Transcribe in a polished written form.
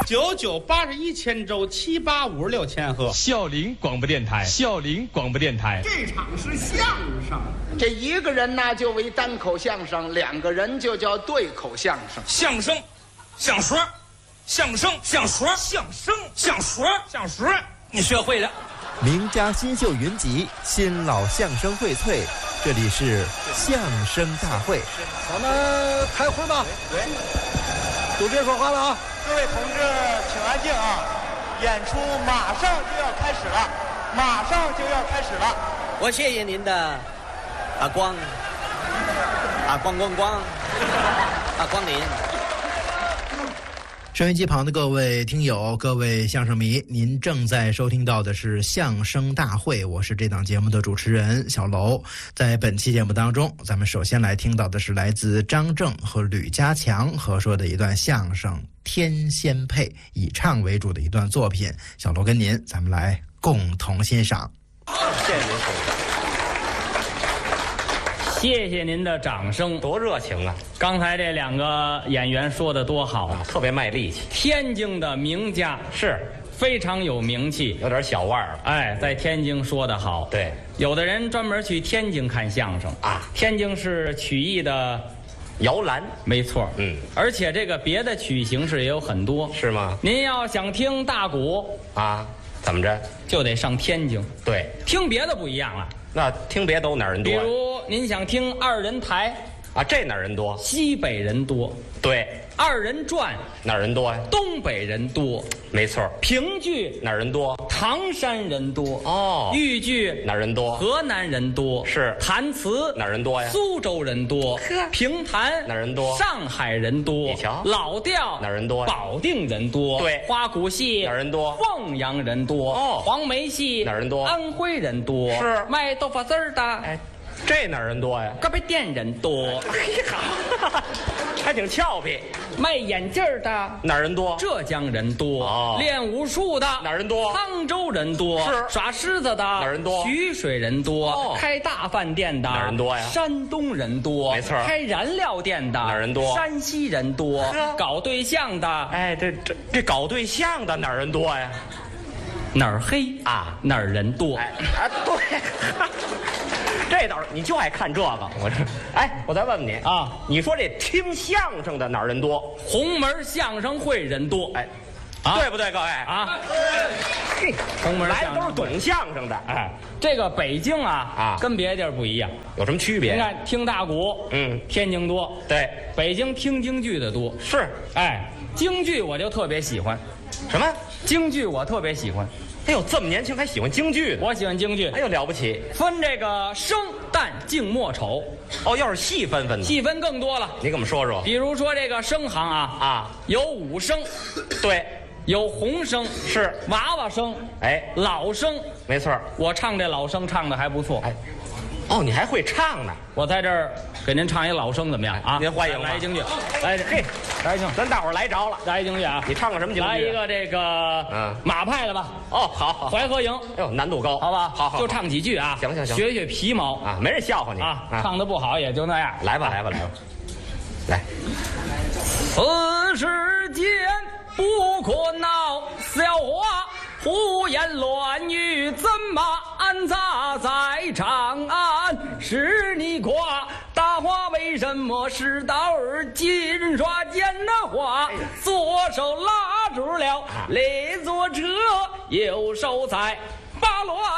9981千周7856千赫。 孝陵广播电台，孝陵广播电台。 这场是相声， 这一个人呢就为单口相声，两个人就叫对口相声。 相声，相说，相声，相说，相声，相说，相说，你学会了。 名家新秀云集，新老相声荟萃，这里是相声大会。 咱们开会吧。都别说话了啊！ 各位同志，请安静啊！演出马上就要开始了，马上就要开始了。 我谢谢您的光临。 收音机旁的各位听友，各位相声迷，您正在收听到的是相声大会，我是这档节目的主持人小楼。在本期节目当中，咱们首先来听到的是来自张正和吕家强合说的一段相声《天仙配》，以唱为主的一段作品。小楼跟您，咱们来共同欣赏。 谢谢您， 谢谢您的掌声， 多热情啊！ 刚才这两个演员说的多好啊， 特别卖力气。 天津的名家是非常有名气， 有点小腕儿了。 哎，在天津说得好。 对， 有的人专门去天津看相声啊。 天津是曲艺的摇篮， 没错。 嗯， 而且这个别的曲形式也有很多， 是吗？ 您要想听大鼓啊，怎么着就得上天津。 对， 听别的不一样了。 那听别都哪儿人多？ 比如您想听二人台啊，这哪儿人多？ 西北人多。 对， 二人转哪儿人多呀？ 东北人多。 没错。 评剧哪儿人多？ 唐山人多。 哦。 豫剧哪儿人多？ 河南人多。 是。 弹词哪儿人多呀？ 苏州人多。 呵。 评弹哪儿人多？ 上海人多。 你瞧。 老调哪儿人多呀？ 保定人多。 对。 花鼓戏哪儿人多？ 凤阳人多。 哦。 黄梅戏哪儿人多？ 安徽人多。 是。 卖豆腐丝儿的。 哎，这哪儿人多呀？ 高碑店人多。 好，还挺俏皮。 卖眼镜的哪儿人多？ 浙江人多。 哦。 练武术的哪儿人多？ 杭州人多。 是。 耍狮子的哪儿人多？ 徐水人多。 哦。 开大饭店的哪儿人多呀？ 山东人多。 没错。 开燃料店的哪儿人多？ 山西人多。搞对象的， 哎，这搞对象的哪儿人多呀？ 哪儿黑啊， 哪儿人多。 哎啊，对。这倒是，你就爱看这个。我这，哎，我再问问你啊， 你说这听相声的哪儿人多？ 红门相声会人多。 哎， 啊， 对不对，各位啊？ 嘿，红门来的都是懂相声的。 哎，这个北京啊，跟别的地儿不一样， 有什么区别？ 你看听大鼓，天津多， 对， 北京听京剧的多。 是， 哎，京剧我就特别喜欢。 什么？ 京剧我特别喜欢。 哎呦，这么年轻还喜欢京剧呢？ 我喜欢京剧。 哎呦，了不起！ 分这个生旦净末丑。 哦，要是细分呢？ 细分更多了。 你给我们说说。 比如说这个生行啊，有武生， 对， 有红生， 是娃娃生， 哎， 老生， 没错。 我唱这老生唱的还不错。 哎，哦，你还会唱呢？ 我在这儿给您唱一老生怎么样啊？ 您欢迎来一京剧，来嘿，来一京， 咱大伙儿来着了， 来一京剧啊！ 你唱个什么京剧？ 来一个这个马派的吧。 哦，好， 淮河营。 哎呦，难度高， 好吧？ 好， 就唱几句啊。 行， 学学皮毛啊，没人笑话你啊。唱的不好也就那样。 来吧。来。 此世间不可闹笑话，胡言乱语怎么安插在长安？是你夸大话，为什么是道儿金刷尖的话？左手拉住了，勒左车，右手在八罗